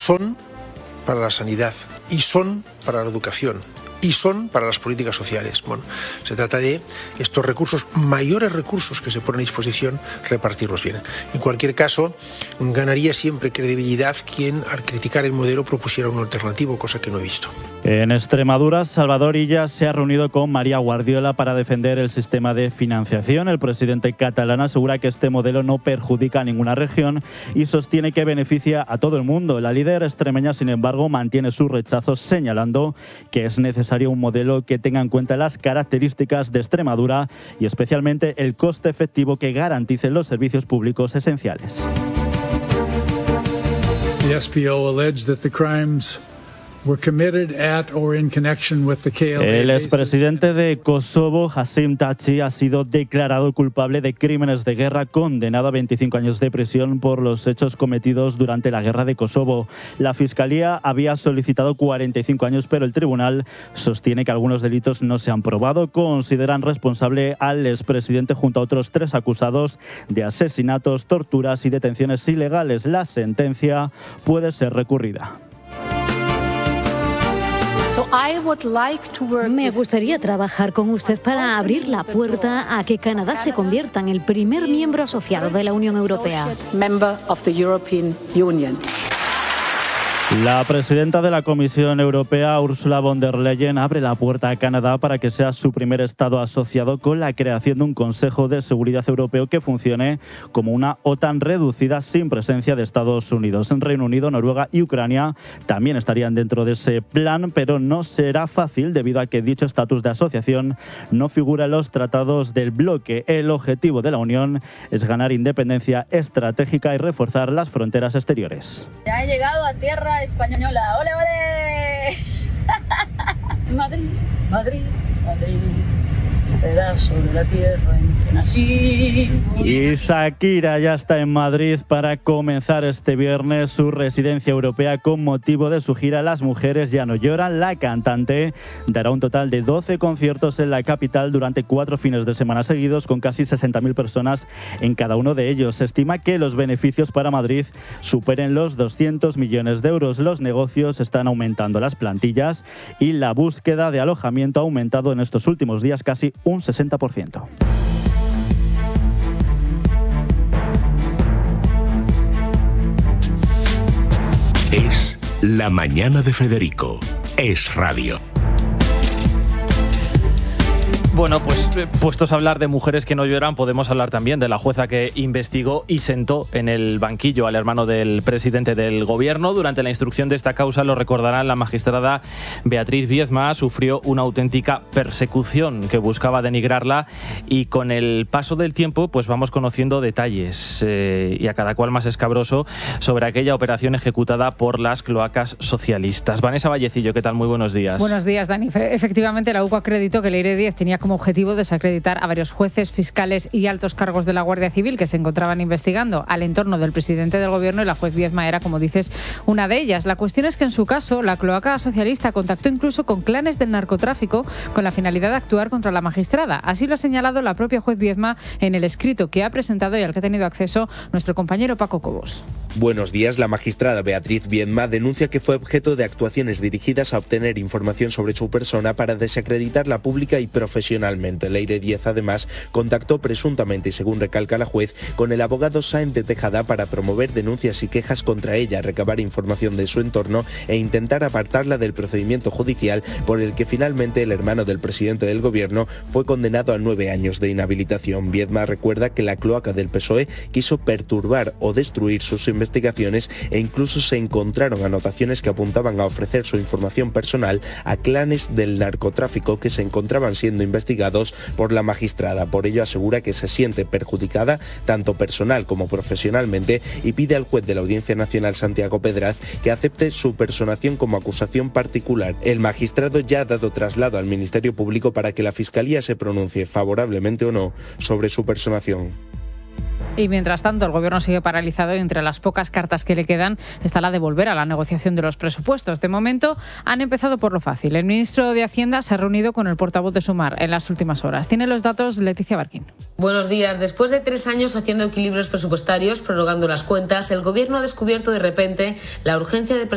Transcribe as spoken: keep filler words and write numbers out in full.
son para la sanidad y son para la educación y son para las políticas sociales. Bueno, se trata de estos recursos, mayores recursos que se ponen a disposición, repartirlos bien. En cualquier caso, ganaría siempre credibilidad quien, al criticar el modelo, propusiera un alternativo, cosa que no he visto. En Extremadura, Salvador Illa se ha reunido con María Guardiola para defender el sistema de financiación. El presidente catalán asegura que este modelo no perjudica a ninguna región y sostiene que beneficia a todo el mundo. La líder extremeña, sin embargo, mantiene su rechazo, señalando que es necesario un modelo que tenga en cuenta las características de Extremadura y especialmente el coste efectivo que garantice los servicios públicos esenciales. The S P O alleged that the crimes were committed at or in connection with the K L A. El expresidente de Kosovo, Hashim Thaçi, ha sido declarado culpable de crímenes de guerra, condenado a veinticinco años de prisión por los hechos cometidos durante la guerra de Kosovo. La Fiscalía había solicitado cuarenta y cinco años, pero el tribunal sostiene que algunos delitos no se han probado. Consideran responsable al expresidente junto a otros tres acusados de asesinatos, torturas y detenciones ilegales. La sentencia puede ser recurrida. Me gustaría trabajar con usted para abrir la puerta a que Canadá se convierta en el primer miembro asociado de la Unión Europea. La presidenta de la Comisión Europea, Ursula von der Leyen, abre la puerta a Canadá para que sea su primer Estado asociado, con la creación de un Consejo de Seguridad Europeo que funcione como una OTAN reducida sin presencia de Estados Unidos. En Reino Unido, Noruega y Ucrania también estarían dentro de ese plan, pero no será fácil debido a que dicho estatus de asociación no figura en los tratados del bloque. El objetivo de la Unión es ganar independencia estratégica y reforzar las fronteras exteriores. Ya he llegado a tierra española. ¡Ole, ole! Madrid, Madrid, Madrid. Pedazo de la tierra en que nací. Y Shakira ya está en Madrid para comenzar este viernes su residencia europea con motivo de su gira Las mujeres ya no lloran. La cantante dará un total de doce conciertos en la capital durante cuatro fines de semana seguidos, con casi sesenta mil personas en cada uno de ellos. Se estima que los beneficios para Madrid superen los doscientos millones de euros. Los negocios están aumentando las plantillas y la búsqueda de alojamiento ha aumentado en estos últimos días casi un sesenta por ciento. Es La Mañana de Federico. Es radio. Bueno, pues puestos a hablar de mujeres que no lloran, podemos hablar también de la jueza que investigó y sentó en el banquillo al hermano del presidente del gobierno. Durante la instrucción de esta causa, lo recordarán, la magistrada Beatriz Biedma sufrió una auténtica persecución que buscaba denigrarla, y con el paso del tiempo pues vamos conociendo detalles eh, y a cada cual más escabroso sobre aquella operación ejecutada por las cloacas socialistas. Vanessa Vallecillo, ¿qué tal? Muy buenos días. Buenos días, Dani. Efectivamente, la U C O acreditó que Leire Díez tenía como objetivo desacreditar a varios jueces, fiscales y altos cargos de la Guardia Civil que se encontraban investigando al entorno del presidente del gobierno, y la juez Biedma era, como dices, una de ellas. La cuestión es que en su caso la cloaca socialista contactó incluso con clanes del narcotráfico con la finalidad de actuar contra la magistrada. Así lo ha señalado la propia juez Biedma en el escrito que ha presentado y al que ha tenido acceso nuestro compañero Paco Cobos. Buenos días. La magistrada Beatriz Biedma denuncia que fue objeto de actuaciones dirigidas a obtener información sobre su persona para desacreditarla pública y profesionalmente. Leire Díez, además, contactó presuntamente, y según recalca la juez, con el abogado Sáenz de Tejada para promover denuncias y quejas contra ella, recabar información de su entorno e intentar apartarla del procedimiento judicial por el que finalmente el hermano del presidente del gobierno fue condenado a nueve años de inhabilitación. Biedma recuerda que la cloaca del P S O E quiso perturbar o destruir sus investigaciones e incluso se encontraron anotaciones que apuntaban a ofrecer su información personal a clanes del narcotráfico que se encontraban siendo investigados por la magistrada. Por ello asegura que se siente perjudicada tanto personal como profesionalmente y pide al juez de la Audiencia Nacional, Santiago Pedraz, que acepte su personación como acusación particular. El magistrado ya ha dado traslado al Ministerio Público para que la Fiscalía se pronuncie favorablemente o no sobre su personación. Y mientras tanto, el gobierno sigue paralizado y entre las pocas cartas que le quedan está la de volver a la negociación de los presupuestos. De momento han empezado por lo fácil. El ministro de Hacienda se ha reunido con el portavoz de Sumar en las últimas horas. Tiene los datos Leticia Barquín. Buenos días. Después de tres años haciendo equilibrios presupuestarios, prorrogando las cuentas, el gobierno ha descubierto de repente la urgencia de